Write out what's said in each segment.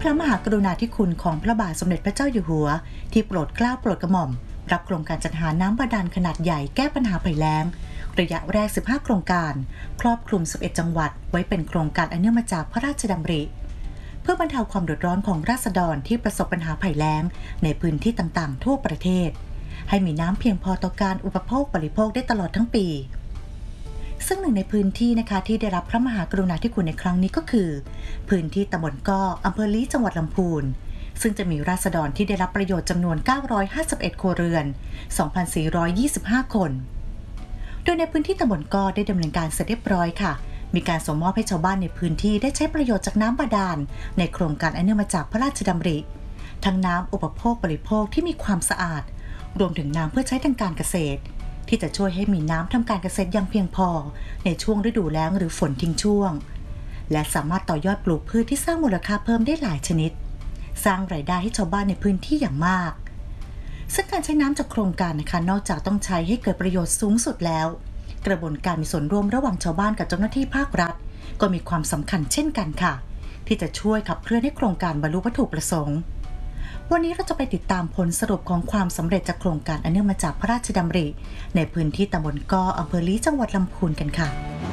พระมหากรุณาธิคุณของพระบาทสมเด็จพระเจ้าอยู่หัวที่โปรดเกล้าโปรดกระหม่อมรับโครงการจัดหาน้ำบาดาลขนาดใหญ่แก้ปัญหาภัยแล้งระยะแรก15โครงการครอบคลุม11จังหวัดไว้เป็นโครงการอันเนื่องมาจากพระราชดำริเพื่อบรรเทาความเดือดร้อนของราษฎรที่ประสบปัญหาภัยแล้งในพื้นที่ต่างๆทั่วประเทศให้มีน้ำเพียงพอต่อการอุปโภคบริโภคได้ตลอดทั้งปีซึ่งหนึ่งในพื้นที่นะคะที่ได้รับพระมหากรุณาธิคุณในครั้งนี้ก็คือพื้นที่ตำบลก้ออำเภอลี้จังหวัดลำพูนซึ่งจะมีราษฎรที่ได้รับประโยชน์จำนวน951ครัวเรือน 2,425 คนโดยในพื้นที่ตำบลก้อได้ดำเนินการเสร็จเรียบร้อยค่ะมีการส่งมอบให้ชาวบ้านในพื้นที่ได้ใช้ประโยชน์จากน้ำบาดาลในโครงการอันเนื่องมาจากพระราชดำริทั้งน้ำอุปโภคบริโภคที่มีความสะอาดรวมถึงน้ำเพื่อใช้ทางการเกษตรที่จะช่วยให้มีน้ำทำการเกษตรอย่างเพียงพอในช่วงฤดูแล้งหรือฝนทิ้งช่วงและสามารถต่อยอดปลูกพืชที่สร้างมูลค่าเพิ่มได้หลายชนิดสร้างรายได้ให้ชาวบ้านในพื้นที่อย่างมากซึ่งการใช้น้ำจากโครงการนะคะนอกจากต้องใช้ให้เกิดประโยชน์สูงสุดแล้วกระบวนการมีส่วนร่วมระหว่างชาวบ้านกับเจ้าหน้าที่ภาครัฐก็มีความสำคัญเช่นกันค่ะที่จะช่วยขับเคลื่อนให้โครงการบรรลุวัตถุประสงค์วันนี้เราจะไปติดตามผลสรุปของความสำเร็จจากโครงการอันเนื่องมาจากพระราชดำริในพื้นที่ตำบลก้ออำเภอลี้จังหวัดลำพูนกันค่ะ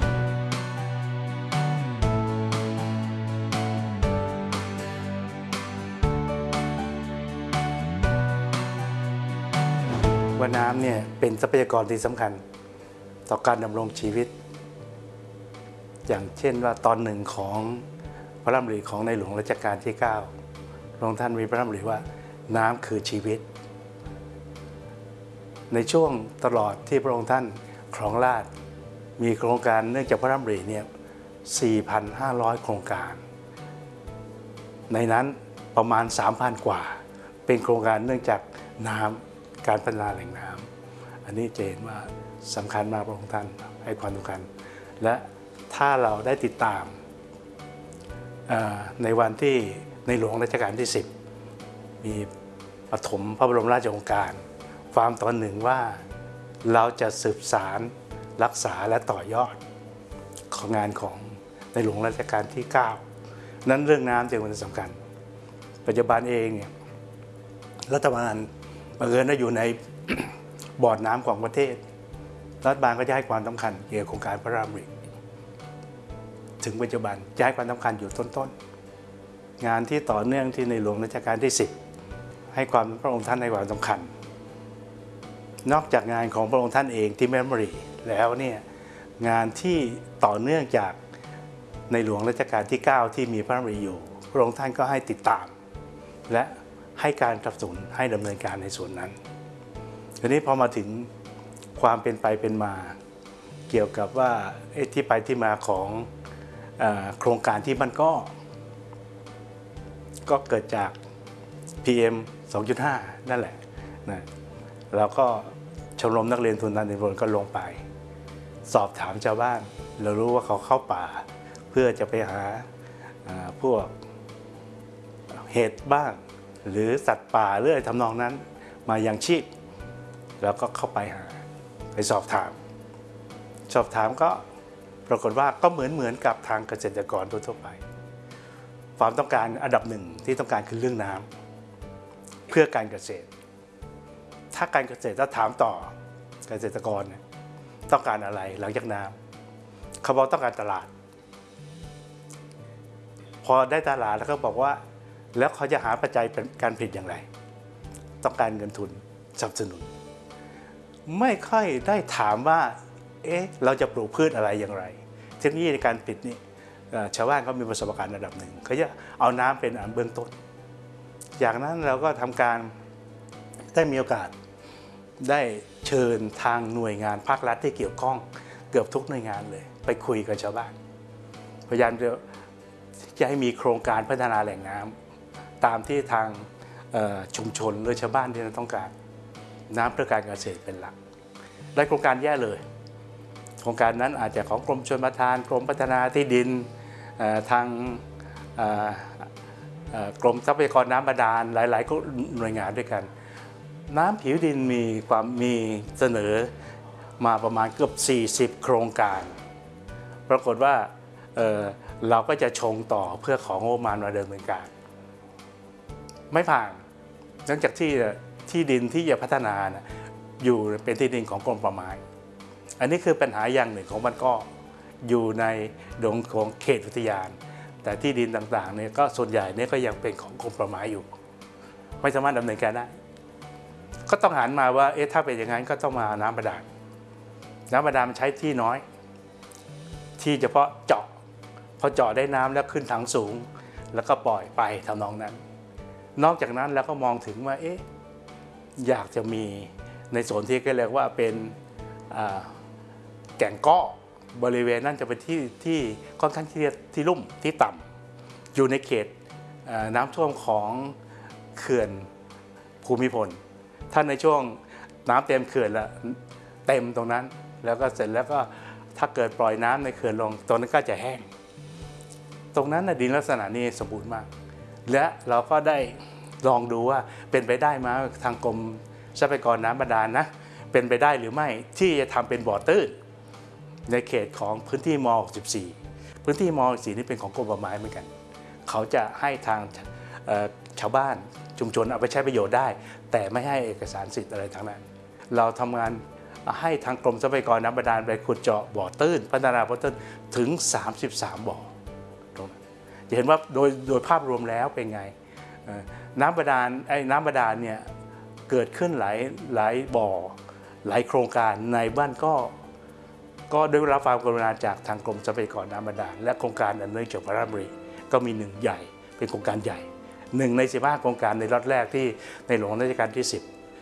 ว่าน้ำเนี่ยเป็นทรัพยากรที่สำคัญต่อการดำรงชีวิตอย่างเช่นว่าตอนหนึ่งของพระราชดำริของในหลวงรัชกาลที่ 9พระองค์ท่านมีพระราชดำริว่าน้ำคือชีวิตในช่วงตลอดที่พระองค์ท่านครองราชย์มีโครงการเนื่องจากพระราชดำริเนี่ย 4,500 โครงการในนั้นประมาณ 3,000 กว่าเป็นโครงการเนื่องจากน้ำการพัฒนาแหล่งน้ำอันนี้จะเห็นว่าสำคัญมากพระองค์ท่านให้ความสำคัญและถ้าเราได้ติดตามในวันที่ในหลวงรัชกาลที่ 10มีปฐมพระบรมราชโองการความตอนหนึ่งว่าเราจะสืบสารรักษาและต่อยอดของงานของในหลวงรัชกาลที่ 9นั้นเรื่องน้ำเป็นวันสำคัญปัจจุบันเองเนี่ยรัฐบาลบังเอิญได้อยู่ใน บอร์ดน้ำของประเทศรัฐบาลก็จะให้ความสำคัญเกี่ยวกับโครงการพระราชดำริถึงปัจจุบันจะให้ความสำคัญอยู่ต้นๆงานที่ต่อเนื่องที่ในหลวงรัชกาลที่ 10ให้ความพระองค์ท่านให้ความสำคัญนอกจากงานของพระองค์ท่านเองที่แม่มรีแล้วเนี่ยงานที่ต่อเนื่องจากในหลวงรัชกาลที่ 9ที่มีพระราชดำริอยู่พระองค์ท่านก็ให้ติดตามและให้การสนับสนุนให้ดำเนินการในส่วนนั้นทีนี้พอมาถึงความเป็นไปเป็นมาเกี่ยวกับว่าที่ไปที่มาของโครงการที่มันก็เกิดจาก PM 2.5 นั่นแหละนะเราก็ชมรมนักเรียนทุนทานตนก็ลงไปสอบถามชาวบ้านเรารู้ว่าเขาเข้าป่าเพื่อจะไปหาพวกเห็ดบ้างหรือสัตว์ป่าหรืออะไรทำนองนั้นมายังชีพแล้วก็เข้าไปหาไปสอบถามก็ปรากฏว่าก็เหมือนกับทางเกษตรกรทั่วไปความต้องการอันดับหนึ่งที่ต้องการคือเรื่องน้ำเพื่อการเกษตรถ้าการเกษตรถ้าถามต่อเกษตรกรต้องการอะไรหลังจากน้ำเขาบอกต้องการตลาดพอได้ตลาดแล้วก็บอกว่าแล้วเขาจะหาปัจจัยการผลิตอย่างไรต้องการเงินทุนสนับสนุนไม่ค่อยได้ถามว่าเราจะปลูกพืชอะไรอย่างไรเทคโนโลยีในการผลิตนี่ชาวบ้านเขามีประสบการณ์ระดับหนึ่งเขาจะเอาน้ำเป็นอันเบื้องต้นอย่างนั้นเราก็ทำการได้มีโอกาสได้เชิญทางหน่วยงานภาครัฐที่เกี่ยวข้องเกือบทุกหน่วยงานเลยไปคุยกับชาวบ้านพยายามจะให้มีโครงการพัฒนาแหล่งน้ำตามที่ทางชุมชนหรือชาวบ้านที่ต้องการน้ำเพื่อการเกษตรเป็นหลักได้โครงการแย่เลยโครงการนั้นอาจจะของกรมชลประทานกรมพัฒนาที่ดินทางกรมทรัพยากรน้ำบาดาลหลายๆหน่วยงานด้วยกันน้ำผิวดินมีเสนอมาประมาณเกือบ40โครงการปรากฏว่าเราก็จะชงต่อเพื่อของงบประมาณมาดำเนินการไม่ผ่านเนื่องจากที่ดินที่จะพัฒนานะอยู่เป็นที่ดินของกรมป่าไม้อันนี้คือปัญหาอย่างหนึ่งของมันก็อยู่ในดงของเขตอุทยานแต่ที่ดินต่างๆเนี่ยก็ส่วนใหญ่เนี่ยก็ยังเป็นของกรมป่าไม้อยู่ไม่สามารถดำเนินการได้ก็ต้องหันมาว่าถ้าเป็นอย่างนั้นก็ต้องมาน้ำบาดาลมันใช้ที่น้อยที่เฉพาะเจาะพอเจาะได้น้ำแล้วขึ้นถังสูงแล้วก็ปล่อยไปทำนองนั้นนอกจากนั้นแล้วก็มองถึงว่าอยากจะมีในโซนที่เรียกว่าเป็นแก่งก้อบริเวณนั้นจะเป็นที่ค่อนข้างที่ลุ่มที่ต่ำอยู่ในเขตน้ำท่วมของเขื่อนภูมิพลถ้าในช่วงน้ำเต็มเขื่อนแล้วเต็มตรงนั้นแล้วก็เสร็จแล้วก็ถ้าเกิดปล่อยน้ำในเขื่อนลงตรงนั้นก็จะแห้งตรงนั้นดินลักษณะนี้สมบูรณ์มากและเราก็ได้ลองดูว่าเป็นไปได้ไหมทางกรมทรัพยากรน้ำบาดาลนะเป็นไปได้หรือไม่ที่จะทำเป็นบ่อตื้นในเขตของพื้นที่ม.64 พื้นที่ม.64 นี่เป็นของกรมป่าไม้เหมือนกันเขาจะให้ทางชาวบ้านชุมชนเอาไปใช้ประโยชน์ได้แต่ไม่ให้เอกสารสิทธิ์อะไรทั้งนั้นเราทำงานให้ทางกรมทรัพยากรน้ำบาดาลไปขุดเจาะบ่อตื้นพัฒนาบ่อตื้นถึง33บ่อตรงนั้นจะเห็นว่าโดยภาพรวมแล้วเป็นไงน้ำบาดาลเนี่ยเกิดขึ้นหลายบ่อหลายโครงการในบ้านก็ได้รับความกรุณาจากทางกรมทรัพยากรน้ำบาดาลและโครงการอันเนื่องจากพระราชดำริก็มีหนึ่งใหญ่เป็นโครงการใหญ่1ใน15โครงการในล็อตแรกที่ในหลวงรัชกาลที่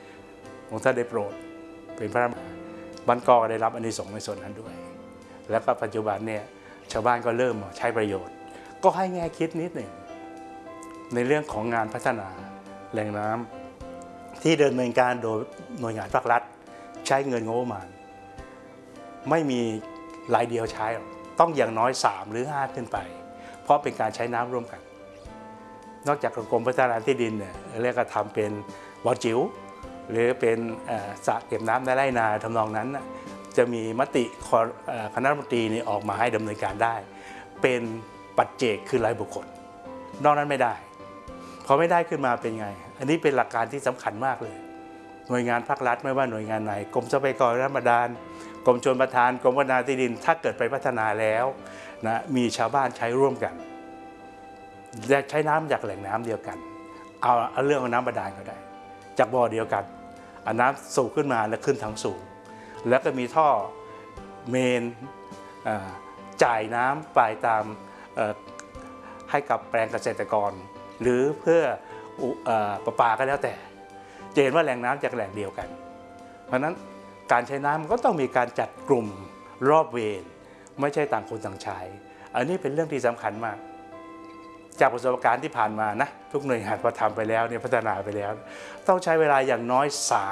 10ของท่านได้โปรดเป็นพระราชบ้านก็ได้รับอานิสงส์ในส่วนนั้นด้วยแล้วก็ปัจจุบันเนี่ยชาวบ้านก็เริ่มใช้ประโยชน์ก็ให้แง่คิดนิดหนึ่งในเรื่องของงานพัฒนาแหล่งน้ำที่ดำเนินการโดยหน่วยงานภาครัฐใช้เงินงบประมาณไม่มีรายเดียวใช้ต้องอย่างน้อย3หรือ5ขึ้นไปเพราะเป็นการใช้น้ำร่วมกันนอกจากกรมพัฒนาที่ดินเนี่ยเรียกว่าทำเป็นบ่อจิ๋วหรือเป็นสระเก็บน้ำในไร่นาทำนองนั้นจะมีมติคณะรัฐมนตรีนี่ออกมาให้ดำเนินการได้เป็นปัจเจกคือรายบุคคลนอกนั้นไม่ได้พอไม่ได้ขึ้นมาเป็นไงอันนี้เป็นหลักการที่สำคัญมากเลยหน่วยงานภาครัฐไม่ว่าหน่วยงานไหนกรมทรัพยากรน้ำบาดาลกรมชลประทานกรมพัฒนาที่ดินถ้าเกิดไปพัฒนาแล้วนะมีชาวบ้านใช้ร่วมกันและใช้น้ำจากแหล่งน้ำเดียวกันเอาเรื่องของน้ำบาดาลก็ได้จากบ่อเดียวกันเอาน้ำสูบขึ้นมาแล้วขึ้นถังสูงแล้วก็มีท่อเมนจ่ายน้ำไปตามให้กับแปลงเกษตรกรหรือเพื่อประปาก็แล้วแต่จะเห็นว่าแหล่งน้ำจากแหล่งเดียวกันเพราะนั้นการใช้น้ำก็ต้องมีการจัดกลุ่มรอบเวรไม่ใช่ต่างคนต่างใช้อันนี้เป็นเรื่องที่สำคัญมากจากประสบการณ์ที่ผ่านมานะทุกหน่วยงานพอทำไปแล้วเนี่ยพัฒนาไปแล้วต้องใช้เวลาอย่างน้อย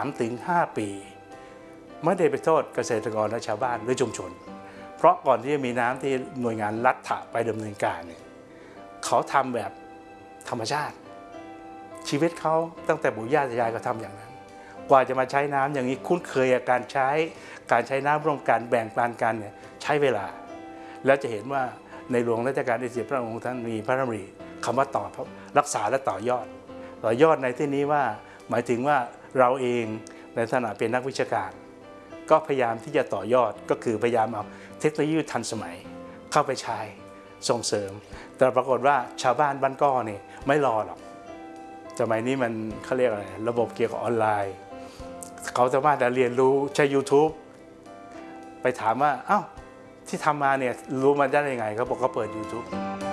3-5 ปีไม่ได้ไปโทษเกษตรกรและชาวบ้านหรือชุมชนเพราะก่อนที่จะมีน้ำที่หน่วยงานรัฐไปดำเนินการเนี่ยเขาทำแบบธรรมชาติชีวิตเขาตั้งแต่ปู่ย่าตายายก็ทำอย่างนั้นกว่าจะมาใช้น้ำอย่างนี้คุ้นเคยกับการใช้น้ำร่วมกันแบ่งปันกันเนี่ยใช้เวลาแล้วจะเห็นว่าในหลวงรัชกาลที่10พระองค์ท่านมีพระราชดำริคำว่าต่อรักษาและต่อยอดในที่นี้ว่าหมายถึงว่าเราเองในฐานะเป็นนักวิชาการก็พยายามที่จะต่อยอดก็คือพยายามเอาเทคโนโลยีทันสมัยเข้าไปใช้ส่งเสริมแต่ปรากฏว่าชาวบ้านบ้านก้อนี่ไม่รอหรอกสมัยนี้มันเขาเรียกอะไรระบบเกี่ยวกับออนไลน์เขาสามารถจะเรียนรู้ใช้ YouTube ไปถามว่าอ้าวที่ทำมาเนี่ยรู้มาได้ยังไงเขาบอกเขาเปิด YouTube